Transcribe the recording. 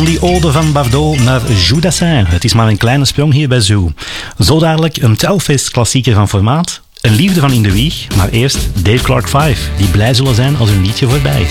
Die ode van Bardot naar Joux Dassin. Het is maar een kleine sprong hier bij Zoo. Zo dadelijk een trouwfeestklassieker van formaat. Een liefde van in de wieg. Maar eerst Dave Clark 5, die blij zullen zijn als hun liedje voorbij is.